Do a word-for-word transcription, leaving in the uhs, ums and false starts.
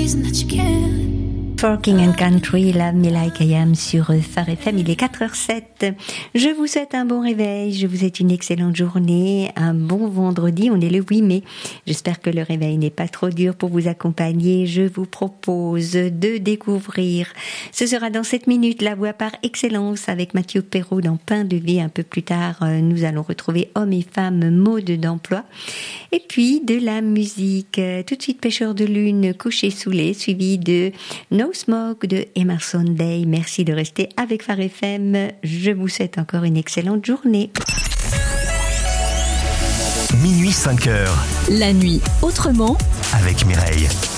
reason that you care. For King and Country, Love Me Like I Am sur Phare F M, il est quatre heures sept. Je vous souhaite un bon réveil, je vous souhaite une excellente journée, un bon vendredi, on est le huit mai. J'espère que le réveil n'est pas trop dur pour vous accompagner. Je vous propose de découvrir, ce sera dans sept minutes, la voix par excellence avec Mathieu Perrault dans Pain de vie. Un peu plus tard, nous allons retrouver Hommes et femmes, mode d'emploi. Et puis de la musique, tout de suite Pêcheur de lune, couché sous lait, suivi de No Smoke de Emerson Day. Merci de rester avec Phare F M. Je vous souhaite encore une excellente journée. Minuit cinq heures. La nuit autrement avec Mireille.